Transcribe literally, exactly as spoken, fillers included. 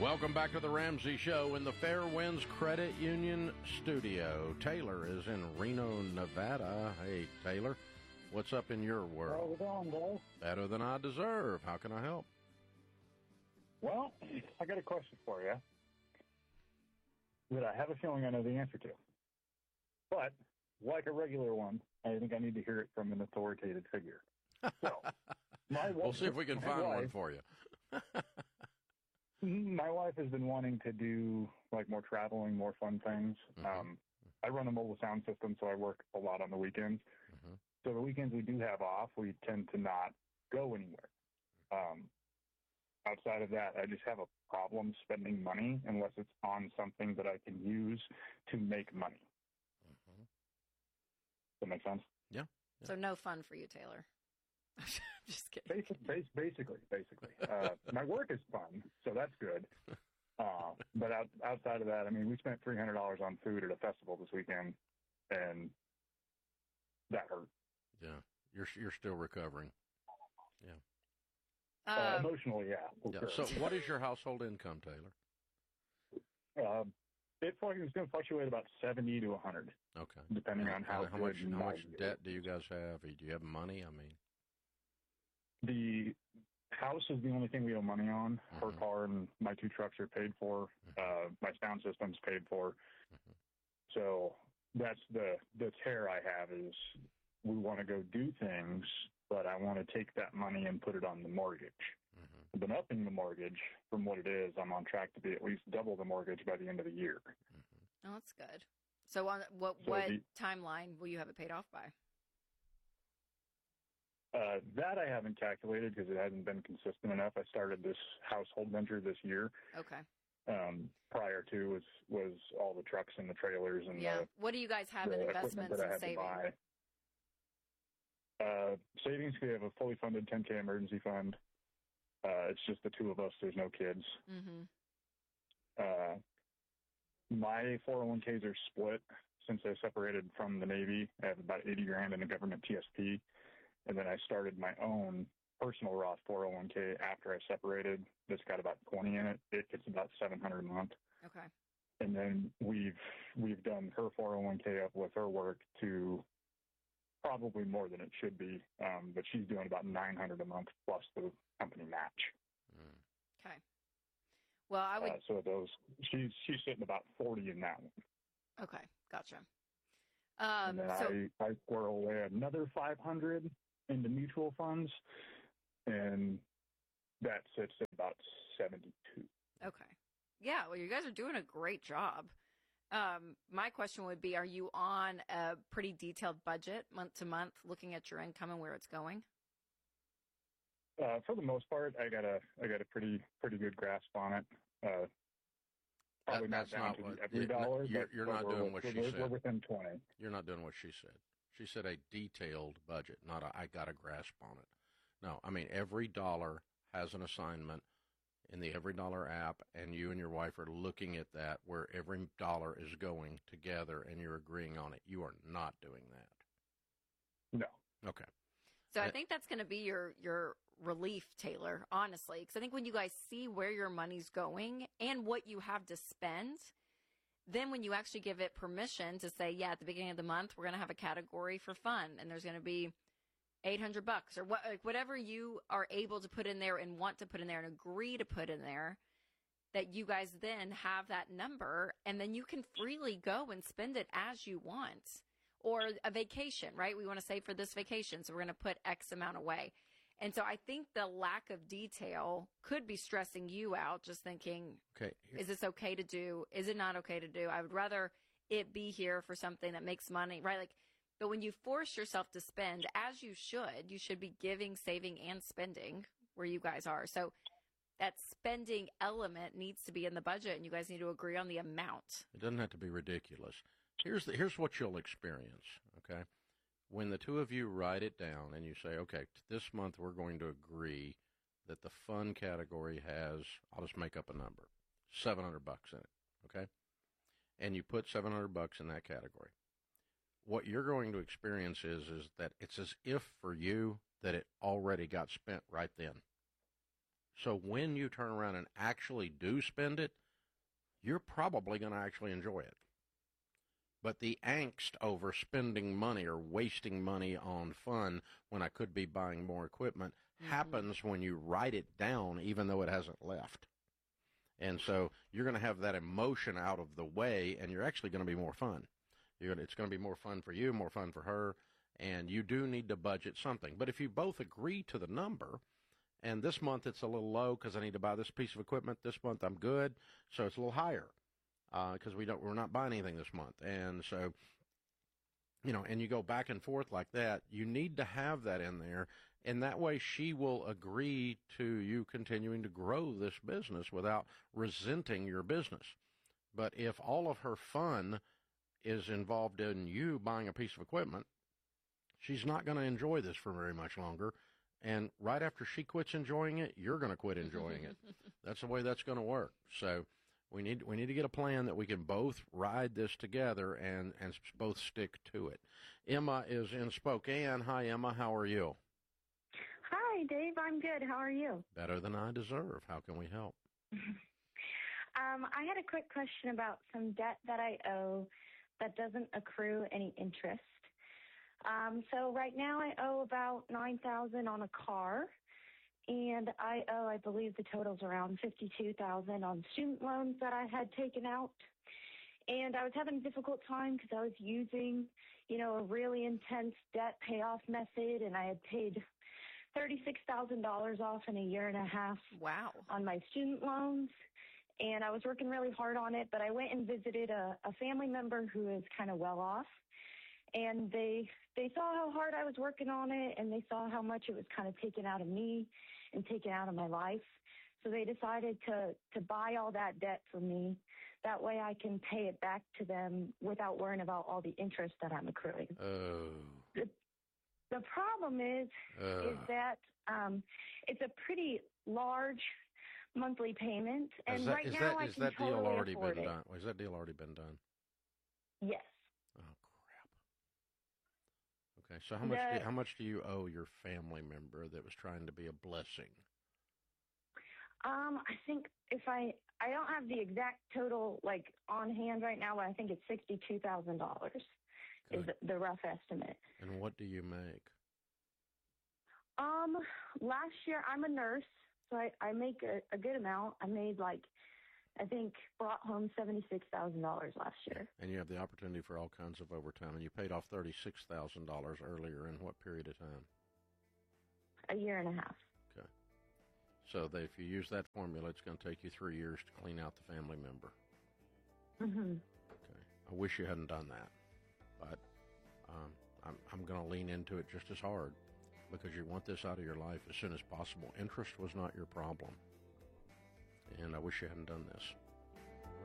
Welcome back to the Ramsey Show in the Fairwinds Credit Union studio. Taylor is in Reno, Nevada. Hey, Taylor, what's up in your world? How's it going, Bill? Better than I deserve. How can I help? Well, I got a question for you that I have a feeling I know the answer to. But, like a regular one, I think I need to hear it from an authoritative figure. So, my wife, we'll see if we can find wife, one for you. My wife has been wanting to do like more traveling, more fun things. Mm-hmm. Um, I run a mobile sound system, so I work a lot on the weekends. Mm-hmm. So the weekends we do have off, we tend to not go anywhere. Um, outside of that, I just have a problem spending money unless it's on something that I can use to make money. Mm-hmm. Does that make sense? Yeah. yeah. So no fun for you, Taylor. I'm just kidding. Basic, base, basically, basically. Uh, my work is fun, so that's good. Uh, but out, outside of that, I mean, we spent three hundred dollars on food at a festival this weekend, and that hurt. Yeah, you're you're still recovering. Yeah. Uh, Um, emotionally, yeah. yeah. So, what is your household income, Taylor? Uh, it it's going to fluctuate about seventy to a hundred. Okay. Depending on how how much how much is. debt do you guys have? Do you have money? I mean. The house is the only thing we owe money on. Mm-hmm. Her car and my two trucks are paid for. Mm-hmm. Uh, my sound system's paid for. Mm-hmm. So that's the the tear I have is we want to go do things, but I want to take that money and put it on the mortgage. Mm-hmm. I've been upping the mortgage from what it is. I'm on track to be at least double the mortgage by the end of the year. Mm-hmm. Oh, that's good. So on what so what the, timeline will you have it paid off by? Uh, that I haven't calculated because it hasn't been consistent enough. I started this household venture this year. Okay. Um, prior to was was all the trucks and the trailers and yeah. The, what do you guys have in investments and savings? Uh, savings, we have a fully funded ten K emergency fund. Uh, it's just the two of us. There's no kids. Mm-hmm. Uh, my four oh one Ks are split since I separated from the Navy. I have about eighty grand in a government T S P. And then I started my own personal Roth four oh one K after I separated. That's got about twenty in it. It gets about seven hundred a month. Okay. And then we've we've done her four oh one K up with her work to probably more than it should be. Um, but she's doing about nine hundred a month plus the company match. Mm. Okay. Well, I would. Uh, so those she's she's sitting about forty in that one. Okay, gotcha. Um, and then so I I squirrel away another five hundred into mutual funds, and that sits at about seventy-two. Okay. Yeah, well, you guys are doing a great job. Um, my question would be, are you on a pretty detailed budget month to month, looking at your income and where it's going? Uh, for the most part, I got a I got a pretty pretty good grasp on it. Uh, probably that, not down not to what, every you're, dollar. You're, but, you're but not we're, doing what we're, she we're, said. We're within twenty. You're not doing what she said. She said a detailed budget, not a I got a grasp on it. No, I mean, every dollar has an assignment in the Every Dollar app, and you and your wife are looking at that where every dollar is going together, and you're agreeing on it. You are not doing that. No. Okay. So I think that's going to be your, your relief, Taylor, honestly, because I think when you guys see where your money's going and what you have to spend, then when you actually give it permission to say, yeah, at the beginning of the month, we're going to have a category for fun, and there's going to be eight hundred bucks or what, like whatever you are able to put in there and want to put in there and agree to put in there, that you guys then have that number, and then you can freely go and spend it as you want. Or a vacation, right? We want to save for this vacation, so we're going to put X amount away. And so I think the lack of detail could be stressing you out, just thinking, okay, is this okay to do? Is it not okay to do? I would rather it be here for something that makes money, right? Like, but when you force yourself to spend, as you should, you should be giving, saving, and spending where you guys are. So that spending element needs to be in the budget, and you guys need to agree on the amount. It doesn't have to be ridiculous. Here's the, here's what you'll experience, okay? When the two of you write it down and you say, okay, this month we're going to agree that the fun category has, I'll just make up a number, seven hundred bucks in it, okay? And you put seven hundred bucks in that category. What you're going to experience is, is that it's as if for you that it already got spent right then. So when you turn around and actually do spend it, you're probably going to actually enjoy it. But the angst over spending money or wasting money on fun when I could be buying more equipment mm-hmm. happens when you write it down, even though it hasn't left. And so you're going to have that emotion out of the way, and you're actually going to be more fun. You're gonna, it's going to be more fun for you, more fun for her, and you do need to budget something. But if you both agree to the number, and this month it's a little low because I need to buy this piece of equipment, this month I'm good, so it's a little higher because uh, we don't, we're not buying anything this month. And so, you know, and you go back and forth like that, you need to have that in there. And that way she will agree to you continuing to grow this business without resenting your business. But if all of her fun is involved in you buying a piece of equipment, she's not going to enjoy this for very much longer. And right after she quits enjoying it, you're going to quit enjoying it. That's the way that's going to work. So we need we need to get a plan that we can both ride this together and, and both stick to it. Emma is in Spokane. Hi, Emma. How are you? Hi, Dave. I'm good. How are you? Better than I deserve. How can we help? um, I had a quick question about some debt that I owe that doesn't accrue any interest. Um, so right now I owe about nine thousand dollars on a car, and I owe, I believe the total's around fifty-two thousand dollars on student loans that I had taken out. And I was having a difficult time because I was using, you know, a really intense debt payoff method, and I had paid thirty-six thousand dollars off in a year and a half. Wow. On my student loans. And I was working really hard on it, but I went and visited a, a family member who is kind of well off. And they they saw how hard I was working on it, and they saw how much it was kind of taken out of me and taken out of my life. So they decided to, to buy all that debt for me. That way I can pay it back to them without worrying about all the interest that I'm accruing. Oh. The, the problem is, uh. is that um, it's a pretty large monthly payment, and that, right is now that, I is can that totally deal already afford been it. done? Has that deal already been done? Yes. Oh crap. Okay, so how much The, do, how much do you owe your family member that was trying to be a blessing? Um, I think if I I don't have the exact total like on hand right now, but I think it's sixty-two thousand dollars is the, the rough estimate. And what do you make? Um, last year I'm a nurse. So I, I make a, a good amount. I made like, I think, brought home seventy-six thousand dollars last year. And you have the opportunity for all kinds of overtime. And you paid off thirty-six thousand dollars earlier in what period of time? A year and a half. Okay. So that if you use that formula, it's going to take you three years to clean out the family member. Mm-hmm. Okay. I wish you hadn't done that. But um, I'm, I'm going to lean into it just as hard, because you want this out of your life as soon as possible. Interest was not your problem. And I wish you hadn't done this.